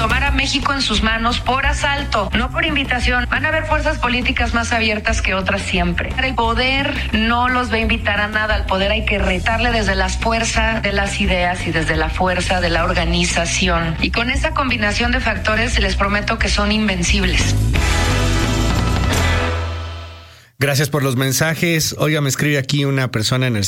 tomar a México en sus manos por asalto, no por invitación. Van a haber fuerzas políticas más abiertas que otras siempre. El poder no los va a invitar a nada. Al poder hay que retarle desde la fuerza de las ideas y desde la fuerza de la organización. Y con esa combinación de factores les prometo que son invencibles. Gracias por los mensajes. Oiga, me escribe aquí una persona en el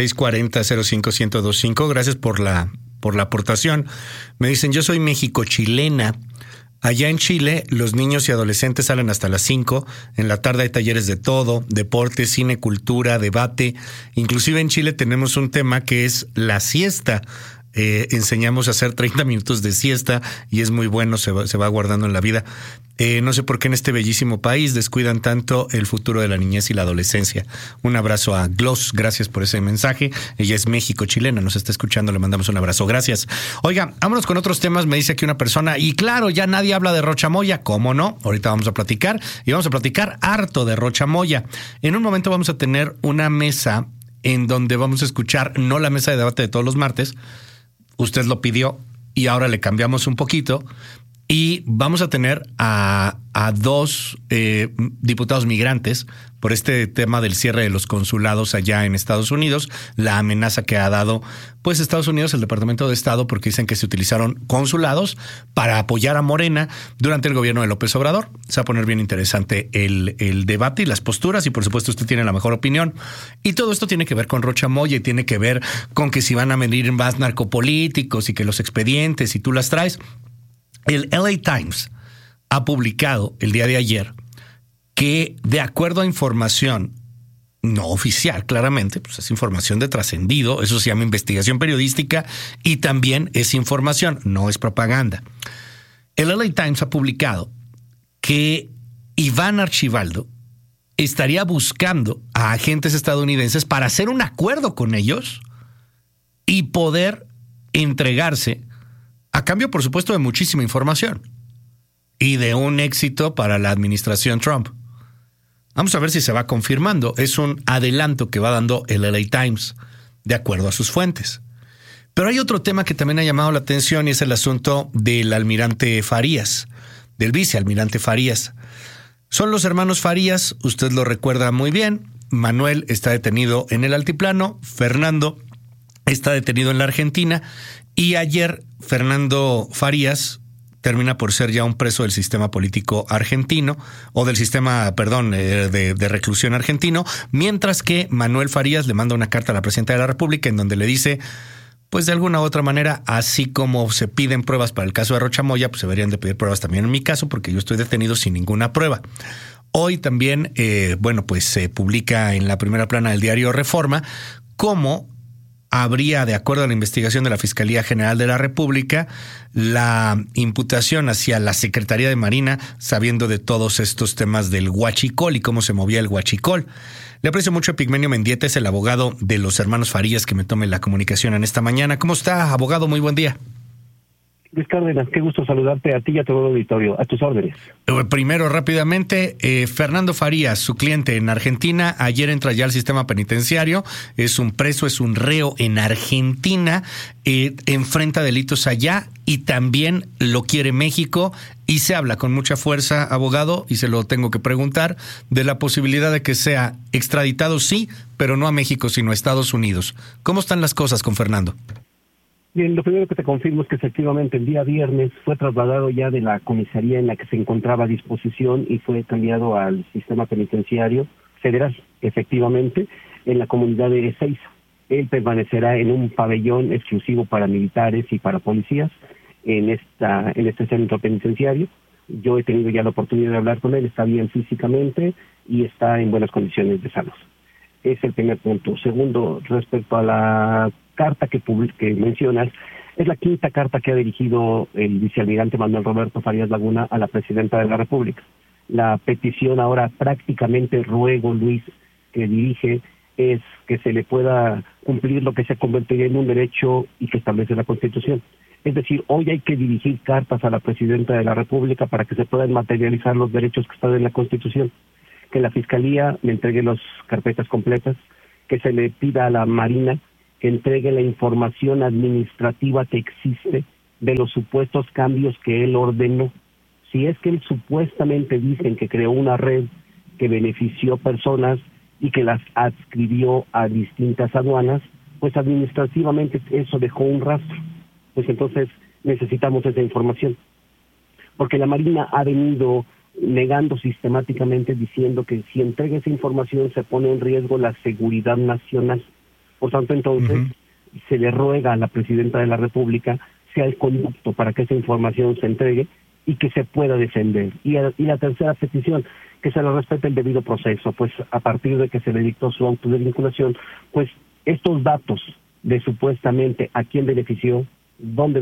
5640-05-1025. Gracias por la aportación. Me dicen, yo soy México-chilena. Allá en Chile, los niños y adolescentes salen hasta las 5. En la tarde hay talleres de todo, deporte, cine, cultura, debate. Inclusive en Chile tenemos un tema que es la siesta. Enseñamos a hacer 30 minutos de siesta y es muy bueno, se va guardando en la vida. No sé por qué en este bellísimo país descuidan tanto el futuro de la niñez y la adolescencia. Un abrazo a Gloss, gracias por ese mensaje. Ella es México-chilena, nos está escuchando, le mandamos un abrazo, gracias. Oiga, vámonos con otros temas, me dice aquí una persona, y claro, ya nadie habla de Rocha Moya, ¿cómo no? Ahorita vamos a platicar, y vamos a platicar harto de Rocha Moya. En un momento vamos a tener una mesa en donde vamos a escuchar, no la mesa de debate de todos los martes, usted lo pidió y ahora le cambiamos un poquito y vamos a tener a dos diputados migrantes por este tema del cierre de los consulados allá en Estados Unidos, la amenaza que ha dado pues Estados Unidos, el Departamento de Estado, porque dicen que se utilizaron consulados para apoyar a Morena durante el gobierno de López Obrador. Se va a poner bien interesante el debate y las posturas y por supuesto usted tiene la mejor opinión. Y todo esto tiene que ver con Rocha Moya y tiene que ver con que si van a venir más narcopolíticos y que los expedientes y tú las traes. El LA Times ha publicado el día de ayer que de acuerdo a información no oficial, claramente, pues es información de trascendido, eso se llama investigación periodística y también es información, no es propaganda. El LA Times ha publicado que Iván Archibaldo estaría buscando a agentes estadounidenses para hacer un acuerdo con ellos y poder entregarse a cambio, por supuesto, de muchísima información y de un éxito para la administración Trump. Vamos a ver si se va confirmando. Es un adelanto que va dando el LA Times, de acuerdo a sus fuentes. Pero hay otro tema que también ha llamado la atención y es el asunto del almirante Farías, del vicealmirante Farías. Son los hermanos Farías, usted lo recuerda muy bien. Manuel está detenido en el altiplano, Fernando está detenido en la Argentina y ayer Fernando Farías termina por ser ya un preso del sistema político argentino, o del sistema, de reclusión argentino, mientras que Manuel Farías le manda una carta a la presidenta de la República en donde le dice, pues de alguna u otra manera, así como se piden pruebas para el caso de Rocha Moya, pues se deberían de pedir pruebas también en mi caso, porque yo estoy detenido sin ninguna prueba. Hoy también, se publica en la primera plana del diario Reforma cómo habría, de acuerdo a la investigación de la Fiscalía General de la República, la imputación hacia la Secretaría de Marina, sabiendo de todos estos temas del huachicol y cómo se movía el huachicol. Le aprecio mucho a Epigmenio Mendieta, es el abogado de los hermanos Farías que me tome la comunicación en esta mañana. ¿Cómo está, abogado? Muy buen día. Luis Cárdenas, qué gusto saludarte a ti y a todo el auditorio. A tus órdenes. Primero, rápidamente, Fernando Farías, su cliente en Argentina, ayer entra ya al sistema penitenciario, es un preso, es un reo en Argentina, enfrenta delitos allá y también lo quiere México y se habla con mucha fuerza, abogado, y se lo tengo que preguntar, de la posibilidad de que sea extraditado, sí, pero no a México, sino a Estados Unidos. ¿Cómo están las cosas con Fernando? Bien, lo primero que te confirmo es que efectivamente el día viernes fue trasladado ya de la comisaría en la que se encontraba a disposición y fue cambiado al sistema penitenciario federal, efectivamente, en la comunidad de Ezeiza. Él permanecerá en un pabellón exclusivo para militares y para policías en este centro penitenciario. Yo he tenido ya la oportunidad de hablar con él, está bien físicamente y está en buenas condiciones de salud. Es el primer punto. Segundo, respecto a la carta que mencionas, es la quinta carta que ha dirigido el vicealmirante Manuel Roberto Farías Laguna a la presidenta de la República. La petición ahora prácticamente ruego, Luis, que dirige es que se le pueda cumplir lo que se convertiría en un derecho y que establece la Constitución. Es decir, hoy hay que dirigir cartas a la presidenta de la República para que se puedan materializar los derechos que están en la Constitución. Que la Fiscalía le entregue las carpetas completas, que se le pida a la Marina que entregue la información administrativa que existe de los supuestos cambios que él ordenó. Si es que él supuestamente dicen que creó una red que benefició personas y que las adscribió a distintas aduanas, pues administrativamente eso dejó un rastro. Pues entonces necesitamos esa información. Porque la Marina ha venido negando sistemáticamente, diciendo que si entrega esa información se pone en riesgo la seguridad nacional. Por tanto, entonces, se le ruega a la Presidenta de la República sea el conducto para que esa información se entregue y que se pueda defender. Y la tercera petición, que se le respete el debido proceso, pues a partir de que se le dictó su auto de vinculación, pues estos datos de supuestamente a quién benefició, dónde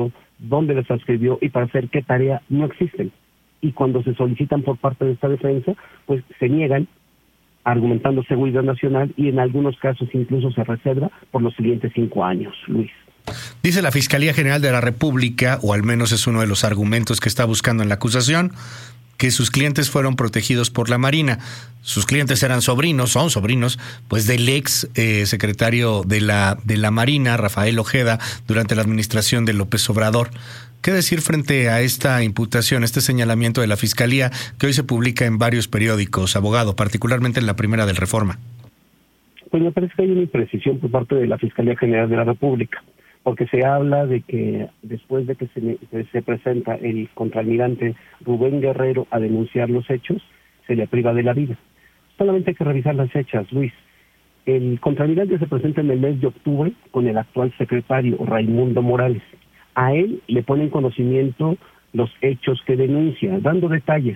les transcribió y para hacer qué tarea no existen. Y cuando se solicitan por parte de esta defensa, pues se niegan, argumentando seguridad nacional, y en algunos casos incluso se reserva por los siguientes 5 años, Luis. Dice la Fiscalía General de la República, o al menos es uno de los argumentos que está buscando en la acusación, que sus clientes fueron protegidos por la Marina. Sus clientes son sobrinos, pues del ex secretario de la Marina, Rafael Ojeda, durante la administración de López Obrador. ¿Qué decir frente a esta imputación, este señalamiento de la Fiscalía que hoy se publica en varios periódicos, abogado, particularmente en la primera del Reforma? Pues me parece que hay una imprecisión por parte de la Fiscalía General de la República, porque se habla de que después de que se presenta el contraalmirante Rubén Guerrero a denunciar los hechos, se le priva de la vida. Solamente hay que revisar las fechas, Luis. El contraalmirante se presenta en el mes de octubre con el actual secretario Raimundo Morales. A él le pone en conocimiento los hechos que denuncia, dando detalles.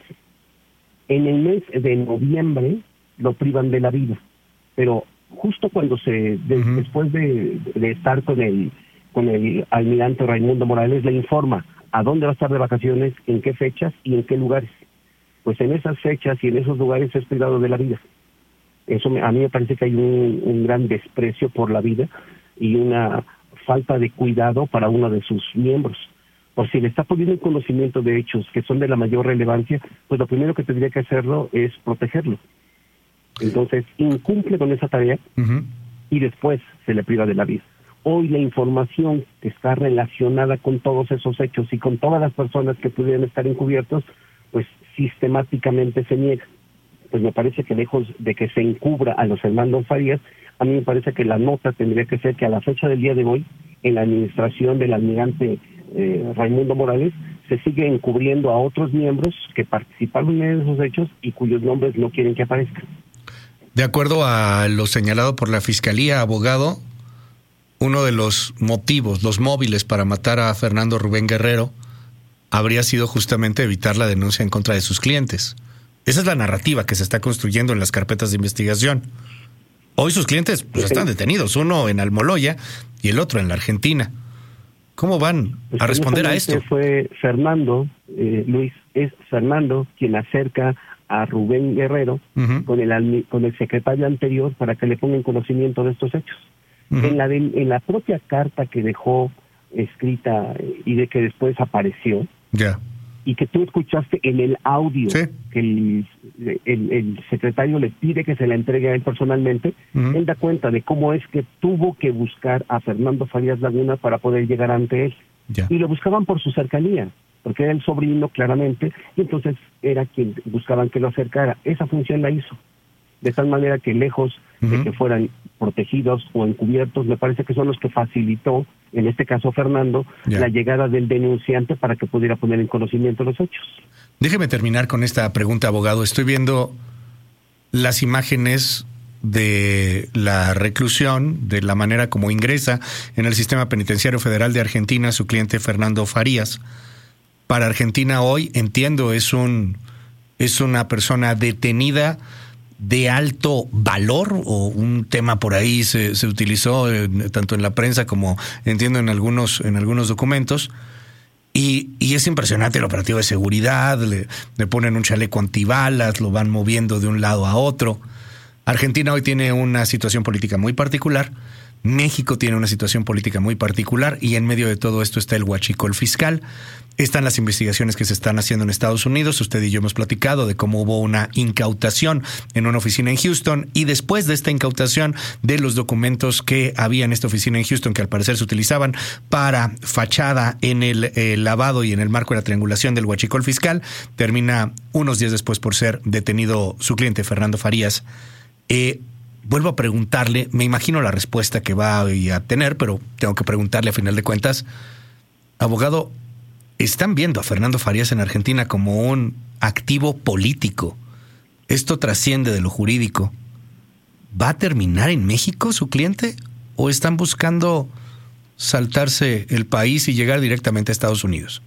En el mes de noviembre lo privan de la vida, pero justo cuando después de estar con el almirante Raimundo Morales, le informa a dónde va a estar de vacaciones, en qué fechas y en qué lugares. Pues en esas fechas y en esos lugares es privado de la vida. Eso a mí me parece que hay un gran desprecio por la vida y una falta de cuidado para uno de sus miembros. Por si le está poniendo en conocimiento de hechos que son de la mayor relevancia, pues lo primero que tendría que hacerlo es protegerlo. Entonces, incumple con esa tarea y después se le priva de la vida. Hoy la información que está relacionada con todos esos hechos y con todas las personas que pudieran estar encubiertos, pues sistemáticamente se niega. Pues me parece que lejos de que se encubra a los hermanos Farías, a mí me parece que la nota tendría que ser que a la fecha del día de hoy, en la administración del almirante Raimundo Morales, se sigue encubriendo a otros miembros que participaron en esos hechos y cuyos nombres no quieren que aparezcan. De acuerdo a lo señalado por la Fiscalía, abogado, uno de los motivos, los móviles para matar a Fernando Rubén Guerrero habría sido justamente evitar la denuncia en contra de sus clientes. Esa es la narrativa que se está construyendo en las carpetas de investigación. Hoy sus clientes pues, están detenidos, uno en Almoloya y el otro en la Argentina. ¿Cómo van a responder a esto? Fue Fernando, Luis, es Fernando quien acerca a Rubén Guerrero con el secretario anterior para que le ponga en conocimiento de estos hechos. En la propia carta que dejó escrita y de que después apareció, y que tú escuchaste en el audio, que el secretario le pide que se la entregue a él personalmente, él da cuenta de cómo es que tuvo que buscar a Fernando Farías Laguna para poder llegar ante él. Y lo buscaban por su cercanía, porque era el sobrino claramente, y entonces era quien buscaban que lo acercara. Esa función la hizo. De tal manera que lejos de que fueran protegidos o encubiertos, me parece que son los que facilitó, en este caso Fernando, la llegada del denunciante para que pudiera poner en conocimiento los hechos. Déjeme terminar con esta pregunta, abogado. Estoy viendo las imágenes de la reclusión, de la manera como ingresa en el Sistema Penitenciario Federal de Argentina su cliente Fernando Farías. Para Argentina hoy, entiendo, es una persona detenida de alto valor, o un tema por ahí se utilizó tanto en la prensa como entiendo en algunos documentos, y es impresionante el operativo de seguridad, le ponen un chaleco antibalas, lo van moviendo de un lado a otro. Argentina hoy tiene una situación política muy particular, México tiene una situación política muy particular, y en medio de todo esto está el huachicol fiscal. Están las investigaciones que se están haciendo en Estados Unidos. Usted y yo hemos platicado de cómo hubo una incautación en una oficina en Houston, y después de esta incautación de los documentos que había en esta oficina en Houston, que al parecer se utilizaban para fachada en el lavado y en el marco de la triangulación del huachicol fiscal, termina unos días después por ser detenido su cliente, Fernando Farías. Vuelvo a preguntarle, me imagino la respuesta que va a tener, pero tengo que preguntarle a final de cuentas. Abogado, ¿están viendo a Fernando Farías en Argentina como un activo político? ¿Esto trasciende de lo jurídico? ¿Va a terminar en México su cliente? ¿O están buscando saltarse el país y llegar directamente a Estados Unidos?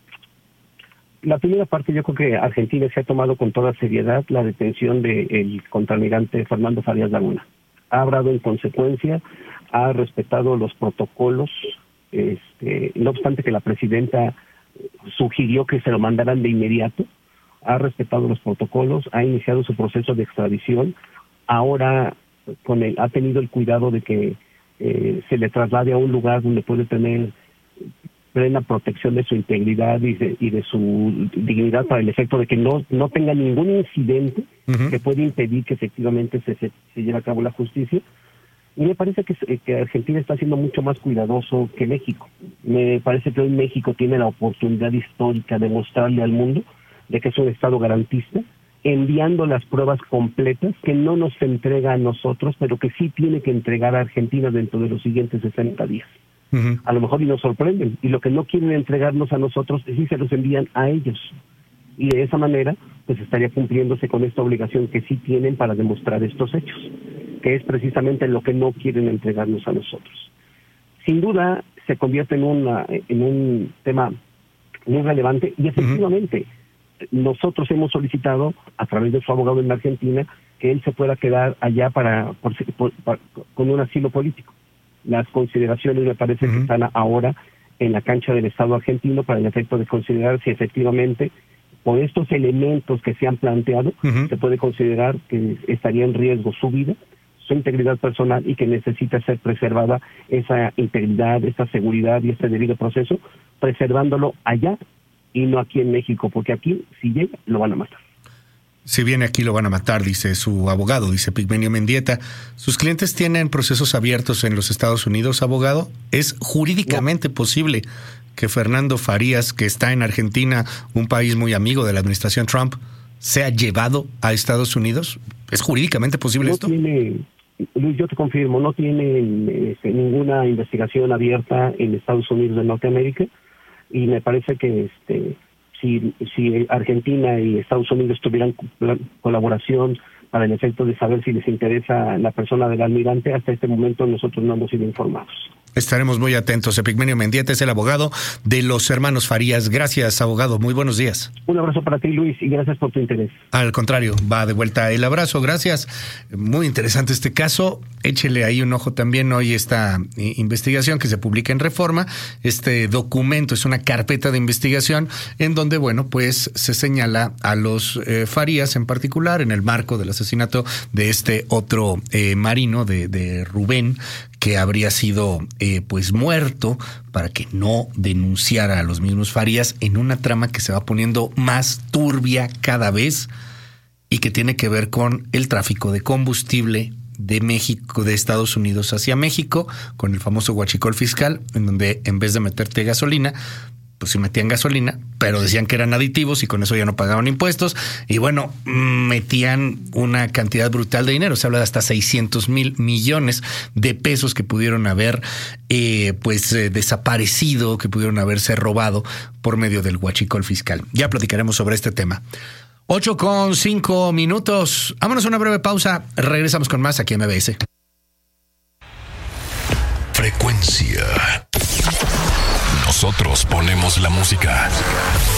La primera parte, yo creo que Argentina se ha tomado con toda seriedad la detención del contraalmirante Fernando Farías Laguna. Ha obrado en consecuencia, ha respetado los protocolos, no obstante que la presidenta sugirió que se lo mandaran de inmediato, ha respetado los protocolos, ha iniciado su proceso de extradición. Ahora ha tenido el cuidado de que se le traslade a un lugar donde puede tener plena protección de su integridad y de su dignidad, para el efecto de que no tenga ningún incidente que pueda impedir que efectivamente se lleve a cabo la justicia. Y me parece que Argentina está siendo mucho más cuidadoso que México. Me parece que hoy México tiene la oportunidad histórica de mostrarle al mundo de que es un Estado garantista, enviando las pruebas completas que no nos entrega a nosotros, pero que sí tiene que entregar a Argentina dentro de los siguientes 60 días. A lo mejor y nos sorprenden, y lo que no quieren entregarnos a nosotros, sí se los envían a ellos. Y de esa manera, pues estaría cumpliéndose con esta obligación que sí tienen para demostrar estos hechos, que es precisamente lo que no quieren entregarnos a nosotros. Sin duda, se convierte en un tema muy relevante, y efectivamente, nosotros hemos solicitado, a través de su abogado en la Argentina, que él se pueda quedar allá con un asilo político. Las consideraciones me parece que están ahora en la cancha del Estado argentino para el efecto de considerar si efectivamente, por estos elementos que se han planteado, se puede considerar que estaría en riesgo su vida, su integridad personal, y que necesita ser preservada esa integridad, esa seguridad y este debido proceso, preservándolo allá y no aquí en México, porque aquí, si llega, lo van a matar. Si viene aquí lo van a matar, dice su abogado, dice Pigmenio Mendieta. ¿Sus clientes tienen procesos abiertos en los Estados Unidos, abogado? ¿Es jurídicamente posible que Fernando Farías, que está en Argentina, un país muy amigo de la administración Trump, sea llevado a Estados Unidos? ¿Es jurídicamente posible esto? Luis, yo te confirmo, no tiene ninguna investigación abierta en Estados Unidos de Norteamérica, y me parece que si Argentina y Estados Unidos tuvieran colaboración para el efecto de saber si les interesa la persona del almirante, hasta este momento nosotros no hemos sido informados. Estaremos muy atentos. Epigmenio Mendieta es el abogado de los hermanos Farías. Gracias, abogado. Muy buenos días. Un abrazo para ti, Luis, y gracias por tu interés. Al contrario, va de vuelta el abrazo. Gracias. Muy interesante este caso. Échele ahí un ojo también hoy esta investigación que se publica en Reforma. Este documento es una carpeta de investigación en donde, bueno, pues se señala a los Farías en particular en el marco del asesinato de este otro marino de Rubén, que habría sido pues muerto para que no denunciara a los mismos Farías, en una trama que se va poniendo más turbia cada vez y que tiene que ver con el tráfico de combustible de México, de Estados Unidos hacia México, con el famoso huachicol fiscal, en donde en vez de meterte gasolina, pues se metían gasolina, pero decían que eran aditivos y con eso ya no pagaban impuestos. Y bueno, metían una cantidad brutal de dinero. Se habla de hasta 600,000 millones de pesos que pudieron haber desaparecido, que pudieron haberse robado por medio del huachicol fiscal. Ya platicaremos sobre este tema. 8:05. Vámonos a una breve pausa. Regresamos con más aquí en MBS. Frecuencia. Nosotros ponemos la música.